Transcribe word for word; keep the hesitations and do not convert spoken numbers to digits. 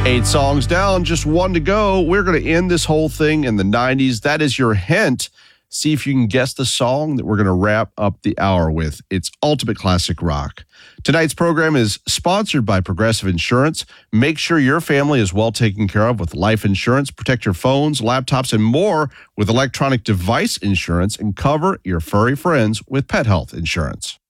Eight songs down, just one to go. We're going to end this whole thing in the nineties. That is your hint. See if you can guess the song that we're going to wrap up the hour with. It's Ultimate Classic Rock. Tonight's program is sponsored by Progressive Insurance. Make sure your family is well taken care of with life insurance. Protect your phones, laptops, and more with electronic device insurance, and cover your furry friends with pet health insurance.